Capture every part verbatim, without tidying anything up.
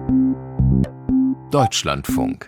Deutschlandfunk.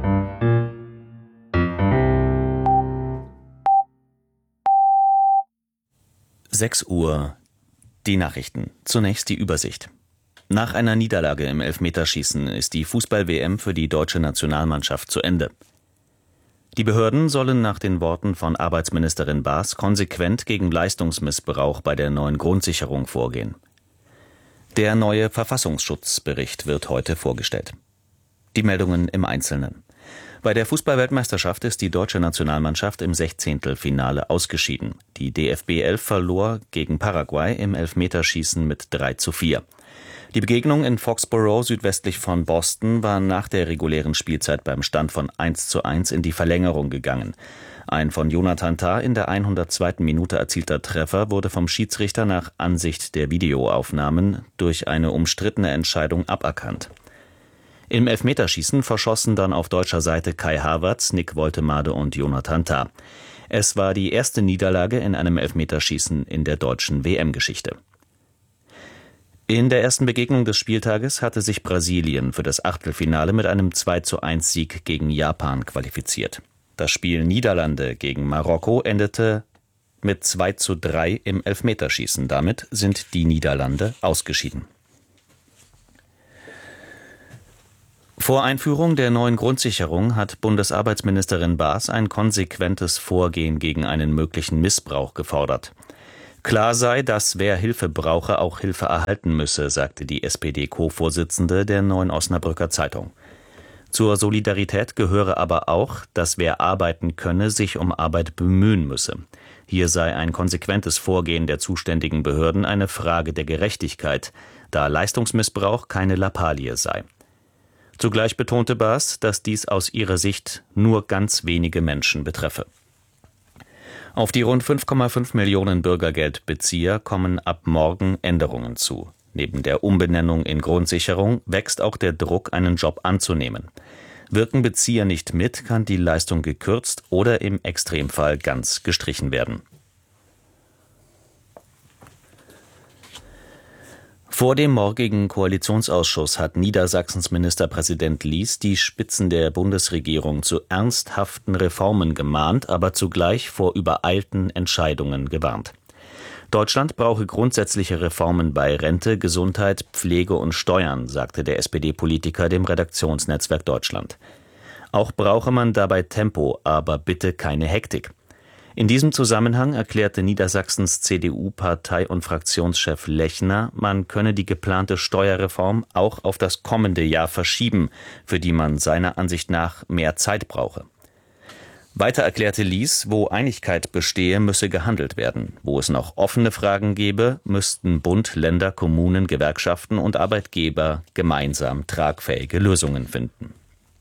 sechs Uhr, die Nachrichten. Zunächst die Übersicht. Nach einer Niederlage im Elfmeterschießen ist die Fußball-W M für die deutsche Nationalmannschaft zu Ende. Die Behörden sollen nach den Worten von Arbeitsministerin Baas konsequent gegen Leistungsmissbrauch bei der neuen Grundsicherung vorgehen. Der neue Verfassungsschutzbericht wird heute vorgestellt. Die Meldungen im Einzelnen. Bei der Fußball-Weltmeisterschaft ist die deutsche Nationalmannschaft im Sechzehntelfinale ausgeschieden. Die D F B elf verlor gegen Paraguay im Elfmeterschießen mit drei zu vier. Die Begegnung in Foxborough südwestlich von Boston war nach der regulären Spielzeit beim Stand von eins zu eins in die Verlängerung gegangen. Ein von Jonathan Tah in der hundertzweiten Minute erzielter Treffer wurde vom Schiedsrichter nach Ansicht der Videoaufnahmen durch eine umstrittene Entscheidung aberkannt. Im Elfmeterschießen verschossen dann auf deutscher Seite Kai Havertz, Nick Woltemade und Jonathan Tah. Es war die erste Niederlage in einem Elfmeterschießen in der deutschen W M-Geschichte. In der ersten Begegnung des Spieltages hatte sich Brasilien für das Achtelfinale mit einem zwei zu eins Sieg gegen Japan qualifiziert. Das Spiel Niederlande gegen Marokko endete mit zwei zu drei im Elfmeterschießen. Damit sind die Niederlande ausgeschieden. Vor Einführung der neuen Grundsicherung hat Bundesarbeitsministerin Baas ein konsequentes Vorgehen gegen einen möglichen Missbrauch gefordert. Klar sei, dass wer Hilfe brauche, auch Hilfe erhalten müsse, sagte die S P D-Co-Vorsitzende der Neuen Osnabrücker Zeitung. Zur Solidarität gehöre aber auch, dass wer arbeiten könne, sich um Arbeit bemühen müsse. Hier sei ein konsequentes Vorgehen der zuständigen Behörden eine Frage der Gerechtigkeit, da Leistungsmissbrauch keine Lappalie sei. Zugleich betonte Baas, dass dies aus ihrer Sicht nur ganz wenige Menschen betreffe. Auf die rund fünf Komma fünf Millionen Bürgergeldbezieher kommen ab morgen Änderungen zu. Neben der Umbenennung in Grundsicherung wächst auch der Druck, einen Job anzunehmen. Wirken Bezieher nicht mit, kann die Leistung gekürzt oder im Extremfall ganz gestrichen werden. Vor dem morgigen Koalitionsausschuss hat Niedersachsens Ministerpräsident Lies die Spitzen der Bundesregierung zu ernsthaften Reformen gemahnt, aber zugleich vor übereilten Entscheidungen gewarnt. Deutschland brauche grundsätzliche Reformen bei Rente, Gesundheit, Pflege und Steuern, sagte der S P D-Politiker dem Redaktionsnetzwerk Deutschland. Auch brauche man dabei Tempo, aber bitte keine Hektik. In diesem Zusammenhang erklärte Niedersachsens C D U-Partei- und Fraktionschef Lechner, man könne die geplante Steuerreform auch auf das kommende Jahr verschieben, für die man seiner Ansicht nach mehr Zeit brauche. Weiter erklärte Lies, wo Einigkeit bestehe, müsse gehandelt werden. Wo es noch offene Fragen gebe, müssten Bund, Länder, Kommunen, Gewerkschaften und Arbeitgeber gemeinsam tragfähige Lösungen finden.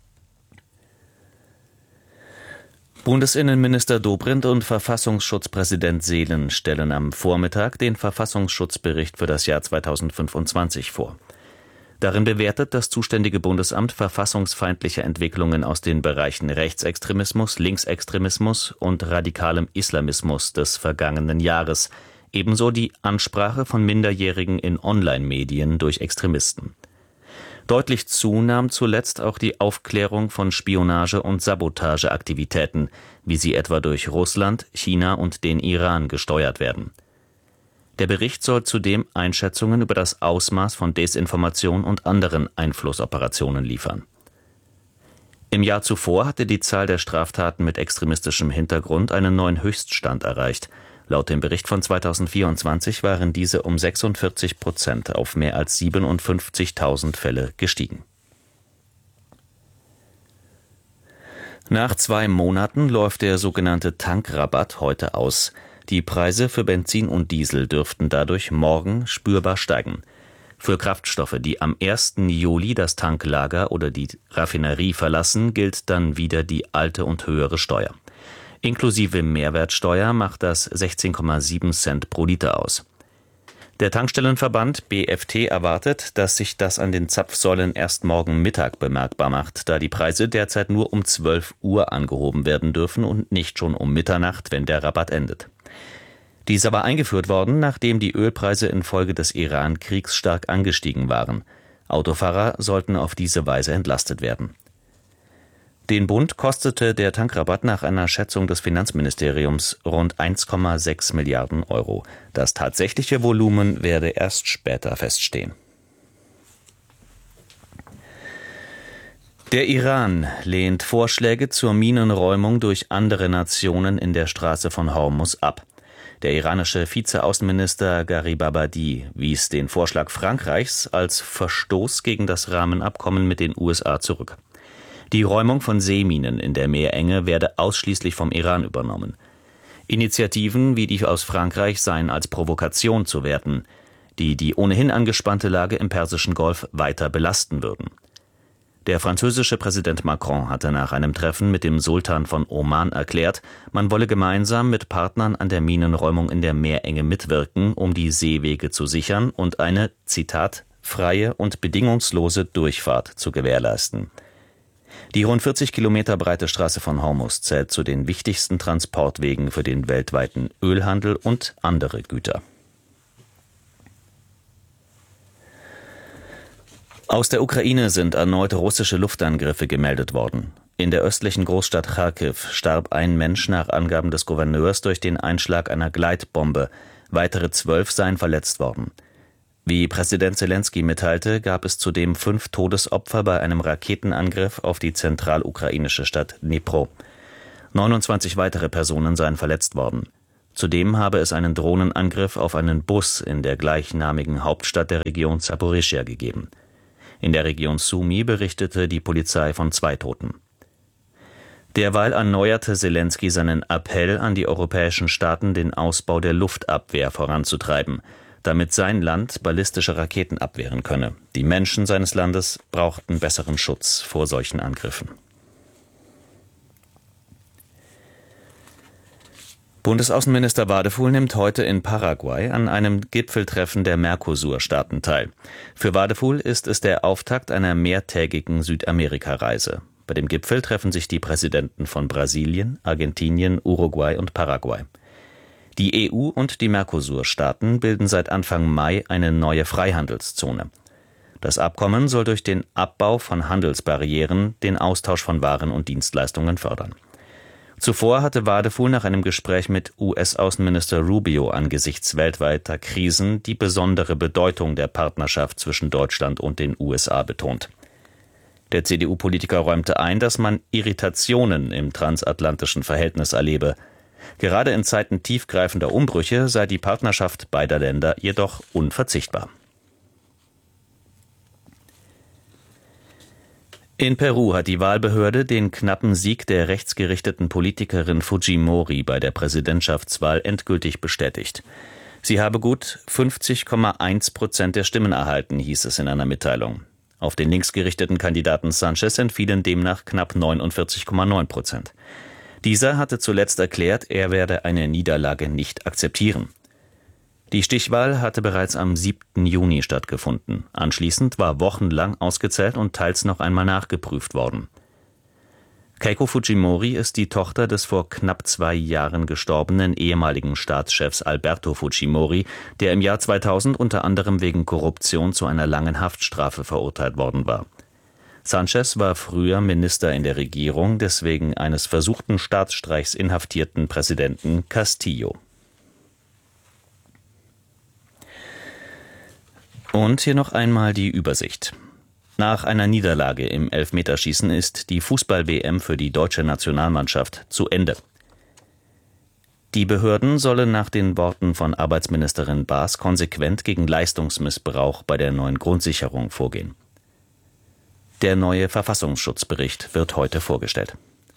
Bundesinnenminister Dobrindt und Verfassungsschutzpräsident Seelen stellen am Vormittag den Verfassungsschutzbericht für das Jahr zweitausendfünfundzwanzig vor. Darin bewertet das zuständige Bundesamt verfassungsfeindliche Entwicklungen aus den Bereichen Rechtsextremismus, Linksextremismus und radikalem Islamismus des vergangenen Jahres, ebenso die Ansprache von Minderjährigen in Online-Medien durch Extremisten. Deutlich zunahm zuletzt auch die Aufklärung von Spionage- und Sabotageaktivitäten, wie sie etwa durch Russland, China und den Iran gesteuert werden. Der Bericht soll zudem Einschätzungen über das Ausmaß von Desinformation und anderen Einflussoperationen liefern. Im Jahr zuvor hatte die Zahl der Straftaten mit extremistischem Hintergrund einen neuen Höchststand erreicht. Laut dem Bericht von zweitausendvierundzwanzig waren diese um sechsundvierzig Prozent auf mehr als siebenundfünfzigtausend Fälle gestiegen. Nach zwei Monaten läuft der sogenannte Tankrabatt heute aus. Die Preise für Benzin und Diesel dürften dadurch morgen spürbar steigen. Für Kraftstoffe, die am ersten Juli das Tanklager oder die Raffinerie verlassen, gilt dann wieder die alte und höhere Steuer. Inklusive Mehrwertsteuer macht das sechzehn Komma sieben Cent pro Liter aus. Der Tankstellenverband B F T erwartet, dass sich das an den Zapfsäulen erst morgen Mittag bemerkbar macht, da die Preise derzeit nur um zwölf Uhr angehoben werden dürfen und nicht schon um Mitternacht, wenn der Rabatt endet. Dies aber eingeführt worden, nachdem die Ölpreise infolge des Iran-Kriegs stark angestiegen waren. Autofahrer sollten auf diese Weise entlastet werden. Den Bund kostete der Tankrabatt nach einer Schätzung des Finanzministeriums rund eins Komma sechs Milliarden Euro. Das tatsächliche Volumen werde erst später feststehen. Der Iran lehnt Vorschläge zur Minenräumung durch andere Nationen in der Straße von Hormuz ab. Der iranische Vize-Außenminister Garibabadi wies den Vorschlag Frankreichs als Verstoß gegen das Rahmenabkommen mit den U S A zurück. Die Räumung von Seeminen in der Meerenge werde ausschließlich vom Iran übernommen. Initiativen wie die aus Frankreich seien als Provokation zu werten, die die ohnehin angespannte Lage im Persischen Golf weiter belasten würden. Der französische Präsident Macron hatte nach einem Treffen mit dem Sultan von Oman erklärt, man wolle gemeinsam mit Partnern an der Minenräumung in der Meerenge mitwirken, um die Seewege zu sichern und eine, Zitat, freie und bedingungslose Durchfahrt zu gewährleisten. Die rund vierzig Kilometer breite Straße von Hormuz zählt zu den wichtigsten Transportwegen für den weltweiten Ölhandel und andere Güter. Aus der Ukraine sind erneut russische Luftangriffe gemeldet worden. In der östlichen Großstadt Charkiw starb ein Mensch nach Angaben des Gouverneurs durch den Einschlag einer Gleitbombe. Weitere zwölf seien verletzt worden. Wie Präsident Selenskyj mitteilte, gab es zudem fünf Todesopfer bei einem Raketenangriff auf die zentralukrainische Stadt Dnipro. neunundzwanzig weitere Personen seien verletzt worden. Zudem habe es einen Drohnenangriff auf einen Bus in der gleichnamigen Hauptstadt der Region Saporischschja gegeben. In der Region Sumy berichtete die Polizei von zwei Toten. Derweil erneuerte Selenskyj seinen Appell an die europäischen Staaten, den Ausbau der Luftabwehr voranzutreiben, damit sein Land ballistische Raketen abwehren könne. Die Menschen seines Landes brauchten besseren Schutz vor solchen Angriffen. Bundesaußenminister Wadefuhl nimmt heute in Paraguay an einem Gipfeltreffen der Mercosur-Staaten teil. Für Wadefuhl ist es der Auftakt einer mehrtägigen Südamerika-Reise. Bei dem Gipfel treffen sich die Präsidenten von Brasilien, Argentinien, Uruguay und Paraguay. Die E U und die Mercosur-Staaten bilden seit Anfang Mai eine neue Freihandelszone. Das Abkommen soll durch den Abbau von Handelsbarrieren den Austausch von Waren und Dienstleistungen fördern. Zuvor hatte Wadefuhl nach einem Gespräch mit U S-Außenminister Rubio angesichts weltweiter Krisen die besondere Bedeutung der Partnerschaft zwischen Deutschland und den U S A betont. Der C D U-Politiker räumte ein, dass man Irritationen im transatlantischen Verhältnis erlebe. Gerade in Zeiten tiefgreifender Umbrüche sei die Partnerschaft beider Länder jedoch unverzichtbar. In Peru hat die Wahlbehörde den knappen Sieg der rechtsgerichteten Politikerin Fujimori bei der Präsidentschaftswahl endgültig bestätigt. Sie habe gut fünfzig Komma eins Prozent der Stimmen erhalten, hieß es in einer Mitteilung. Auf den linksgerichteten Kandidaten Sanchez entfielen demnach knapp neunundvierzig Komma neun Prozent. Dieser hatte zuletzt erklärt, er werde eine Niederlage nicht akzeptieren. Die Stichwahl hatte bereits am siebten Juni stattgefunden. Anschließend war wochenlang ausgezählt und teils noch einmal nachgeprüft worden. Keiko Fujimori ist die Tochter des vor knapp zwei Jahren gestorbenen ehemaligen Staatschefs Alberto Fujimori, der im Jahr zweitausend unter anderem wegen Korruption zu einer langen Haftstrafe verurteilt worden war. Sanchez war früher Minister in der Regierung des wegen eines versuchten Staatsstreichs inhaftierten Präsidenten Castillo. Und hier noch einmal die Übersicht. Nach einer Niederlage im Elfmeterschießen ist die Fußball-W M für die deutsche Nationalmannschaft zu Ende. Die Behörden sollen nach den Worten von Arbeitsministerin Baas konsequent gegen Leistungsmissbrauch bei der neuen Grundsicherung vorgehen. Der neue Verfassungsschutzbericht wird heute vorgestellt.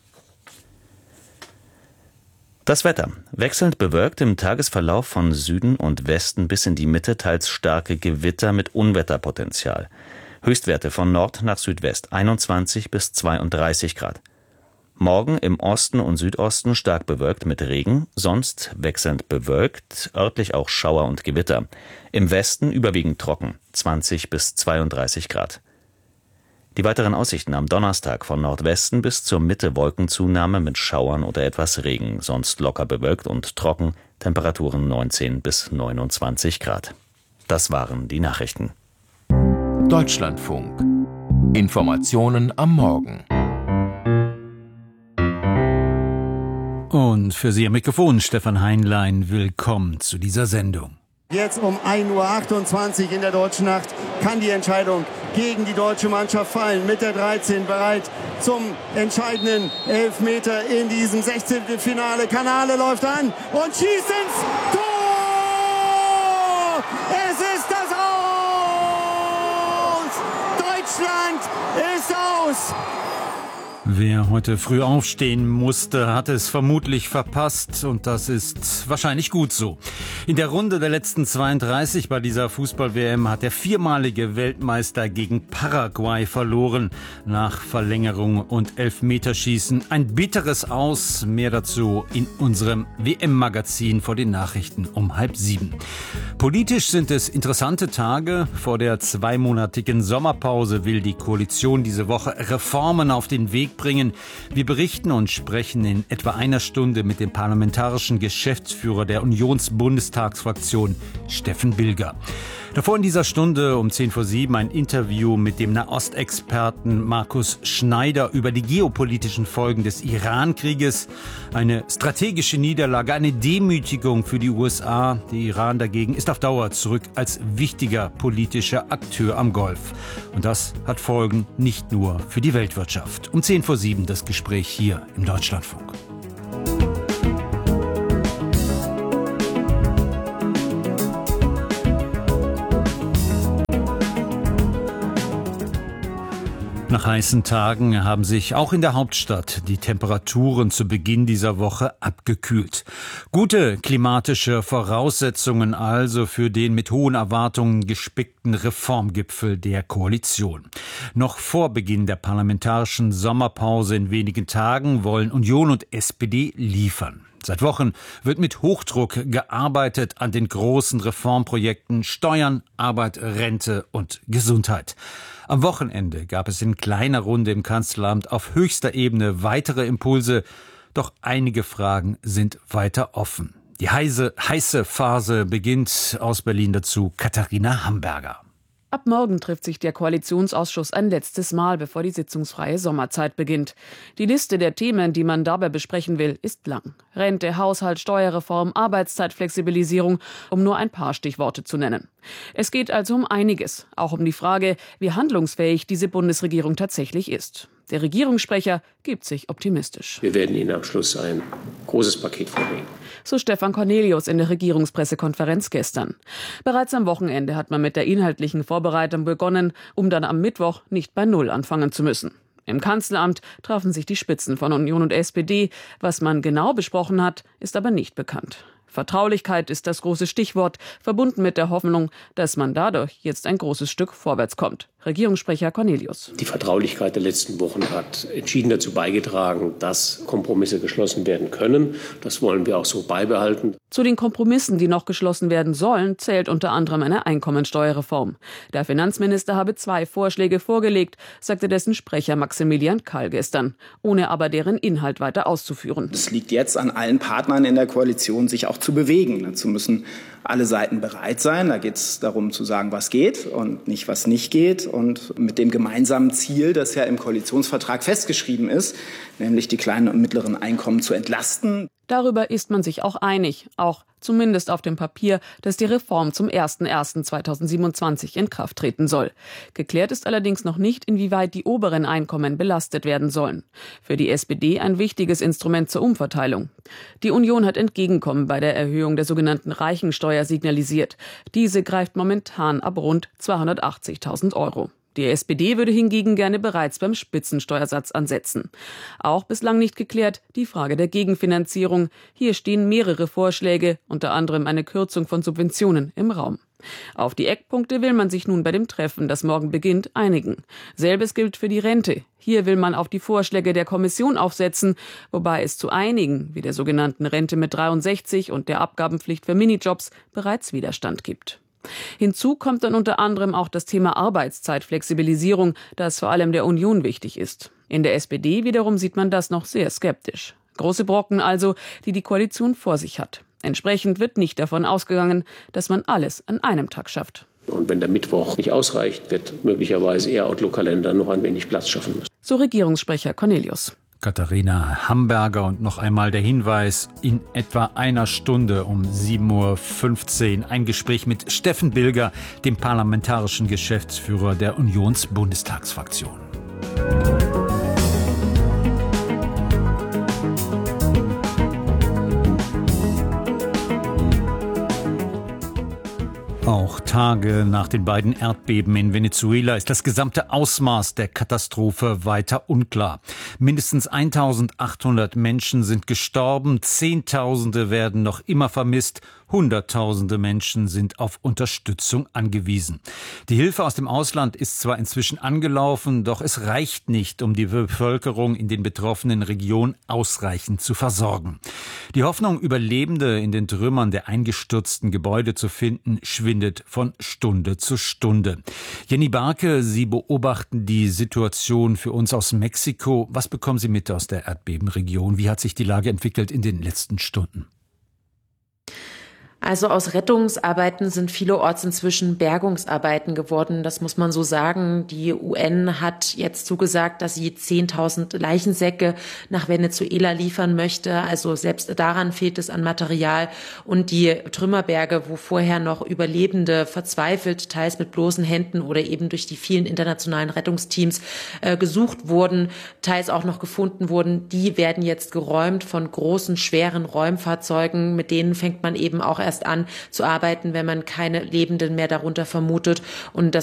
Das Wetter. Wechselnd bewölkt, im Tagesverlauf von Süden und Westen bis in die Mitte teils starke Gewitter mit Unwetterpotenzial. Höchstwerte von Nord nach Südwest einundzwanzig bis zweiunddreißig Grad. Morgen im Osten und Südosten stark bewölkt mit Regen, sonst wechselnd bewölkt, örtlich auch Schauer und Gewitter. Im Westen überwiegend trocken, zwanzig bis zweiunddreißig Grad. Die weiteren Aussichten am Donnerstag von Nordwesten bis zur Mitte Wolkenzunahme mit Schauern oder etwas Regen, sonst locker bewölkt und trocken, Temperaturen neunzehn bis neunundzwanzig Grad. Das waren die Nachrichten. Deutschlandfunk. Informationen am Morgen. Und für Sie am Mikrofon Stefan Heinlein, willkommen zu dieser Sendung. Jetzt um ein Uhr achtundzwanzig in der Deutschen Nacht kann die Entscheidung gegen die deutsche Mannschaft fallen. Mit der dreizehn bereit zum entscheidenden Elfmeter in diesem sechzehnten Finale. Kanale läuft an und schießt ins Tor! Es ist das Aus! Deutschland ist aus! Wer heute früh aufstehen musste, hat es vermutlich verpasst und das ist wahrscheinlich gut so. In der Runde der letzten zweiunddreißig bei dieser Fußball-W M hat der viermalige Weltmeister gegen Paraguay verloren. Nach Verlängerung und Elfmeterschießen ein bitteres Aus. Mehr dazu in unserem W M-Magazin vor den Nachrichten um halb sieben. Politisch sind es interessante Tage. Vor der zweimonatigen Sommerpause will die Koalition diese Woche Reformen auf den Weg bringen. Wir berichten und sprechen in etwa einer Stunde mit dem parlamentarischen Geschäftsführer der Unionsbundestagsfraktion, Steffen Bilger. Davor in dieser Stunde um zehn vor sieben ein Interview mit dem Nahostexperten Markus Schneider über die geopolitischen Folgen des Iran-Krieges. Eine strategische Niederlage, eine Demütigung für die U S A. Der Iran dagegen ist auf Dauer zurück als wichtiger politischer Akteur am Golf. Und das hat Folgen nicht nur für die Weltwirtschaft. Um zehn vor sieben das Gespräch hier im Deutschlandfunk. Nach heißen Tagen haben sich auch in der Hauptstadt die Temperaturen zu Beginn dieser Woche abgekühlt. Gute klimatische Voraussetzungen also für den mit hohen Erwartungen gespickten Reformgipfel der Koalition. Noch vor Beginn der parlamentarischen Sommerpause in wenigen Tagen wollen Union und S P D liefern. Seit Wochen wird mit Hochdruck gearbeitet an den großen Reformprojekten Steuern, Arbeit, Rente und Gesundheit. Am Wochenende gab es in kleiner Runde im Kanzleramt auf höchster Ebene weitere Impulse, doch einige Fragen sind weiter offen. Die heiße, heiße Phase beginnt. Aus Berlin dazu Katharina Hamburger. Ab morgen trifft sich der Koalitionsausschuss ein letztes Mal, bevor die sitzungsfreie Sommerzeit beginnt. Die Liste der Themen, die man dabei besprechen will, ist lang. Rente, Haushalt, Steuerreform, Arbeitszeitflexibilisierung, um nur ein paar Stichworte zu nennen. Es geht also um einiges, auch um die Frage, wie handlungsfähig diese Bundesregierung tatsächlich ist. Der Regierungssprecher gibt sich optimistisch. Wir werden Ihnen am Schluss ein großes Paket vorlegen. So Stefan Cornelius in der Regierungspressekonferenz gestern. Bereits am Wochenende hat man mit der inhaltlichen Vorbereitung begonnen, um dann am Mittwoch nicht bei Null anfangen zu müssen. Im Kanzleramt trafen sich die Spitzen von Union und S P D. Was man genau besprochen hat, ist aber nicht bekannt. Vertraulichkeit ist das große Stichwort, verbunden mit der Hoffnung, dass man dadurch jetzt ein großes Stück vorwärts kommt. Regierungssprecher Cornelius. Die Vertraulichkeit der letzten Wochen hat entschieden dazu beigetragen, dass Kompromisse geschlossen werden können. Das wollen wir auch so beibehalten. Zu den Kompromissen, die noch geschlossen werden sollen, zählt unter anderem eine Einkommensteuerreform. Der Finanzminister habe zwei Vorschläge vorgelegt, sagte dessen Sprecher Maximilian Kall gestern, ohne aber deren Inhalt weiter auszuführen. Es liegt jetzt an allen Partnern in der Koalition, sich auch zu bewegen. Dazu müssen alle Seiten bereit sein. Da geht es darum zu sagen, was geht und nicht, was nicht geht. Und mit dem gemeinsamen Ziel, das ja im Koalitionsvertrag festgeschrieben ist, nämlich die kleinen und mittleren Einkommen zu entlasten. Darüber ist man sich auch einig, auch zumindest auf dem Papier, dass die Reform zum ersten ersten zweitausendsiebenundzwanzig in Kraft treten soll. Geklärt ist allerdings noch nicht, inwieweit die oberen Einkommen belastet werden sollen. Für die S P D ein wichtiges Instrument zur Umverteilung. Die Union hat Entgegenkommen bei der Erhöhung der sogenannten Reichensteuer signalisiert. Diese greift momentan ab rund zweihundertachtzigtausend Euro. Die S P D würde hingegen gerne bereits beim Spitzensteuersatz ansetzen. Auch bislang nicht geklärt die Frage der Gegenfinanzierung. Hier stehen mehrere Vorschläge, unter anderem eine Kürzung von Subventionen im Raum. Auf die Eckpunkte will man sich nun bei dem Treffen, das morgen beginnt, einigen. Selbes gilt für die Rente. Hier will man auf die Vorschläge der Kommission aufsetzen, wobei es zu einigen, wie der sogenannten Rente mit dreiundsechzig und der Abgabenpflicht für Minijobs, bereits Widerstand gibt. Hinzu kommt dann unter anderem auch das Thema Arbeitszeitflexibilisierung, das vor allem der Union wichtig ist. In der S P D wiederum sieht man das noch sehr skeptisch. Große Brocken also, die die Koalition vor sich hat. Entsprechend wird nicht davon ausgegangen, dass man alles an einem Tag schafft. Und wenn der Mittwoch nicht ausreicht, wird möglicherweise Ihr Outlook-Kalender noch ein wenig Platz schaffen müssen. So Regierungssprecher Cornelius. Katharina Hamburger und noch einmal der Hinweis, in etwa einer Stunde um sieben Uhr fünfzehn ein Gespräch mit Steffen Bilger, dem parlamentarischen Geschäftsführer der Unions-Bundestagsfraktion. Auch Tage nach den beiden Erdbeben in Venezuela ist das gesamte Ausmaß der Katastrophe weiter unklar. Mindestens eintausendachthundert Menschen sind gestorben, Zehntausende werden noch immer vermisst, Hunderttausende Menschen sind auf Unterstützung angewiesen. Die Hilfe aus dem Ausland ist zwar inzwischen angelaufen, doch es reicht nicht, um die Bevölkerung in den betroffenen Regionen ausreichend zu versorgen. Die Hoffnung, Überlebende in den Trümmern der eingestürzten Gebäude zu finden, schwindet von Stunde zu Stunde. Jenny Barke, Sie beobachten die Situation für uns aus Mexiko. Was bekommen Sie mit aus der Erdbebenregion? Wie hat sich die Lage entwickelt in den letzten Stunden? Also aus Rettungsarbeiten sind vielerorts inzwischen Bergungsarbeiten geworden. Das muss man so sagen. Die U N hat jetzt zugesagt, dass sie zehntausend Leichensäcke nach Venezuela liefern möchte. Also selbst daran fehlt es an Material. Und die Trümmerberge, wo vorher noch Überlebende verzweifelt, teils mit bloßen Händen oder eben durch die vielen internationalen Rettungsteams äh, gesucht wurden, teils auch noch gefunden wurden, die werden jetzt geräumt von großen, schweren Räumfahrzeugen. Mit denen fängt man eben auch erst an zu arbeiten, wenn man keine Lebenden mehr darunter vermutet. Und das